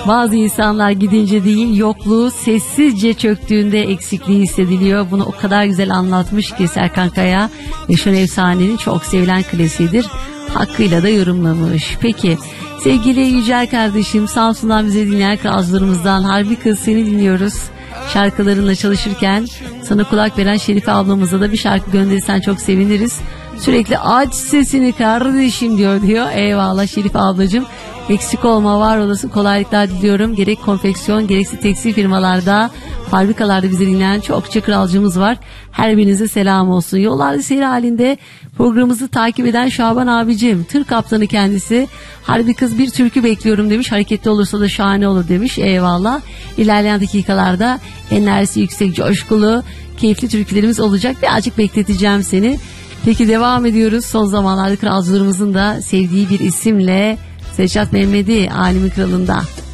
Bazı insanlar gidince değil, yokluğu sessizce çöktüğünde eksikliği hissediliyor. Bunu o kadar güzel anlatmış ki Serkan Kaya. Meşhur efsanenin çok sevilen klasiğidir. Hakkıyla da yorumlamış. Peki sevgili Yücel kardeşim, Samsun'dan bize dinleyen kralcılarımızdan Harbi Kız seni dinliyoruz. Şarkılarınla çalışırken sana kulak veren Şerife ablamıza da bir şarkı gönderirsen çok seviniriz. Sürekli aç sesini kardeşim diyor. Eyvallah Şerife ablacığım. Eksik olma, var olasın, kolaylıklar diliyorum. Gerek konfeksiyon gerekse tekstil firmalarda, fabrikalarda bizi dinleyen çokça kralcımız var. Her birinize selam olsun. Yollarda seyir halinde programımızı takip eden Şaban abicim, tır kaptanı kendisi. Harbi Kız bir türkü bekliyorum demiş. Hareketli olursa da şahane olur demiş. Eyvallah. İlerleyen dakikalarda enerjisi yüksek, coşkulu, keyifli türkülerimiz olacak. Birazcık bekleteceğim seni. Peki devam ediyoruz. Son zamanlarda kralcılarımızın da sevdiği bir isimle, Seccad Mehmedi, Alemin Kralı'nda.